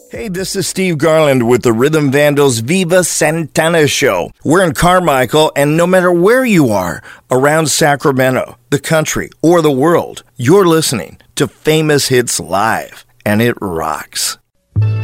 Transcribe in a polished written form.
Hey, this is Steve Garland with the Rhythm Vandals Viva Santana Show. We're in Carmichael, and no matter where you are around Sacramento, the country, or the world, you're listening to Famous Hits Live, and it rocks.